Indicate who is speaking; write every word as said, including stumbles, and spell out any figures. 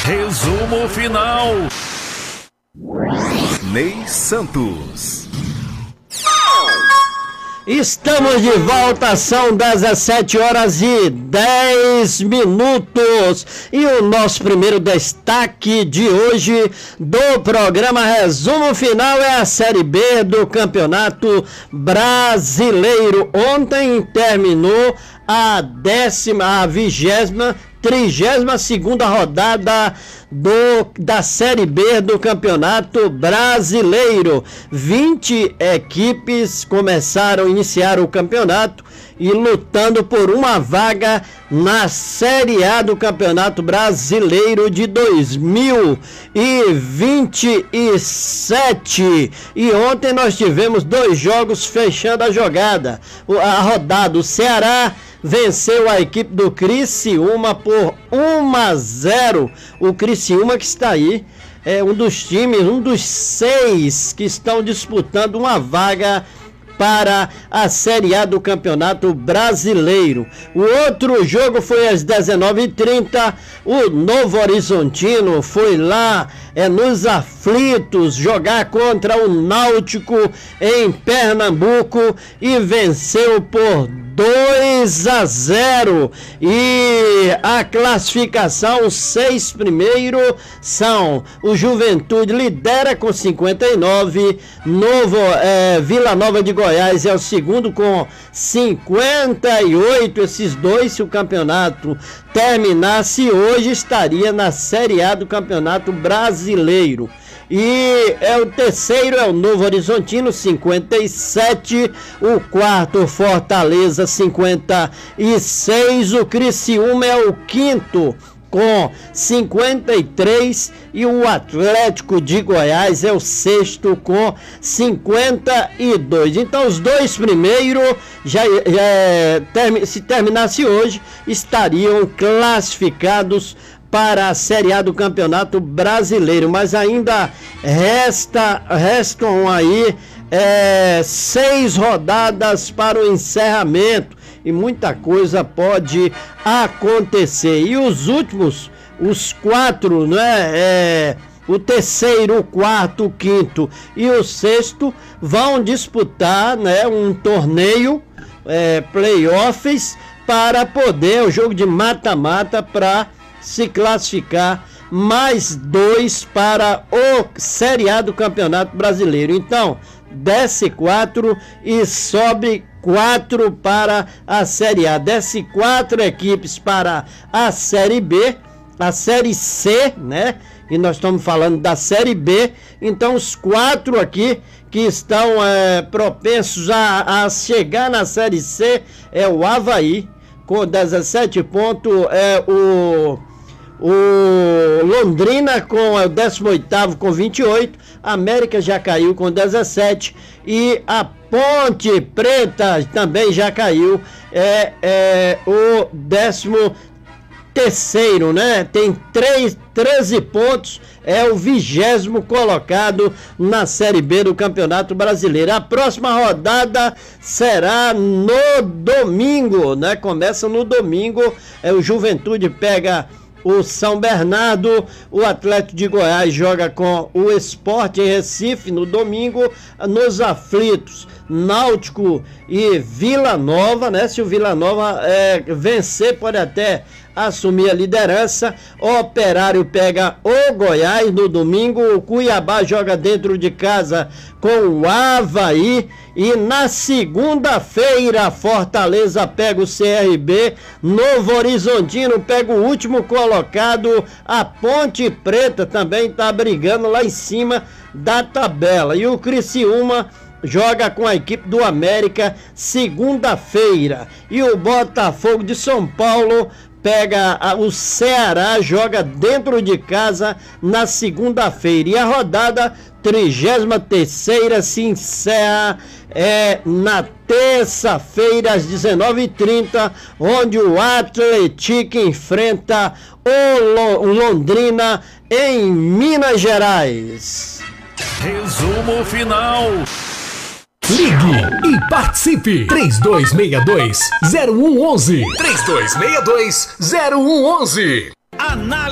Speaker 1: Resumo final.
Speaker 2: Ney Santos.
Speaker 3: Estamos de volta, são dezessete horas e dez minutos e o nosso primeiro destaque de hoje do programa Resumo Final é a Série B do Campeonato Brasileiro. Ontem terminou a décima, a vigésima, trigésima segunda rodada do, da Série B do Campeonato Brasileiro. vinte equipes começaram, iniciaram o campeonato e lutando por uma vaga na Série A do Campeonato Brasileiro de dois mil e vinte e sete. E ontem nós tivemos dois jogos fechando a jogada, a rodada. O Ceará venceu a equipe do Criciúma por um a zero. O Criciúma que está aí, é um dos times, um dos seis que estão disputando uma vaga para a Série A do Campeonato Brasileiro. O outro jogo foi às dezenove e trinta. O Novo Horizontino foi lá é, nos aflitos jogar contra o Náutico em Pernambuco e venceu por dois a zero. E a classificação, os seis primeiros são: o Juventude lidera com cinquenta e nove, Novo é, Vila Nova de Goiás é o segundo com cinquenta e oito. Esses dois, se o campeonato terminasse hoje, estaria na Série A do Campeonato Brasileiro. E é o terceiro é o Novo Horizontino, cinquenta e sete, o quarto Fortaleza, cinquenta e seis, o Criciúma é o quinto com cinquenta e três e o Atlético de Goiás é o sexto com cinquenta e dois. Então os dois primeiros, já, já, se terminasse hoje, estariam classificados para a Série A do Campeonato Brasileiro, mas ainda resta, restam aí é, seis rodadas para o encerramento e muita coisa pode acontecer. E os últimos, os quatro, né, é, o terceiro, o quarto, o quinto e o sexto vão disputar, né, um torneio, é, playoffs, para poder, o jogo de mata-mata, para se classificar, mais dois para o Série A do Campeonato Brasileiro. Então, desce quatro e sobe quatro para a Série A. Desce quatro equipes para a Série B, a Série C, né? E nós estamos falando da Série B. Então, os quatro aqui que estão é, propensos a, a chegar na Série C é o Avaí, com dezessete pontos, é o... O Londrina com o décimo oitavo com vinte e oito, América já caiu com dezessete e a Ponte Preta também já caiu, é, é o décimo terceiro, né? Tem três, treze pontos, é o vigésimo colocado na Série B do Campeonato Brasileiro. A próxima rodada será no domingo, né? Começa no domingo, é o Juventude pega o São Bernardo, o Atlético de Goiás joga com o Sport em Recife no domingo, nos aflitos, Náutico e Vila Nova, né? Se o Vila Nova é, vencer, pode até assumir a liderança. O Operário pega o Goiás no domingo, o Cuiabá joga dentro de casa com o Avaí. E na segunda-feira, Fortaleza pega o C R B, Novo Horizontino pega o último colocado, a Ponte Preta também está brigando lá em cima da tabela. E o Criciúma joga com a equipe do América segunda-feira. E o Botafogo de São Paulo pega a, o Ceará, joga dentro de casa na segunda-feira. E a rodada trigésima terceira se encerra é, na terça-feira às dezenove e trinta, onde o Atlético enfrenta o Londrina em Minas Gerais.
Speaker 1: Resumo final.
Speaker 4: Ligue e participe. três dois seis dois, zero um um um. três dois seis dois, zero um um um.
Speaker 1: Análise